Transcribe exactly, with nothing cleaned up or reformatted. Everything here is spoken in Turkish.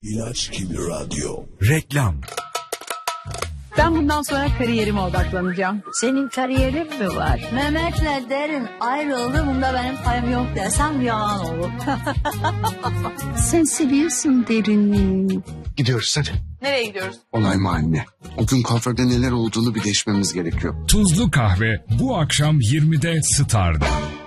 İlaç gibi radyo. Reklam. Ben bundan sonra kariyerime odaklanacağım. Senin kariyerin mi var? Mehmet'le Derin ayrıldı, bunda benim payım yok desem yalan olur. Sen seviyorsun Derin'i. Gidiyoruz hadi. Nereye gidiyoruz? Olay mahalline. O gün kafede neler olduğunu bir değişmemiz gerekiyor. Tuzlu Kahve bu akşam yirmide Star'da.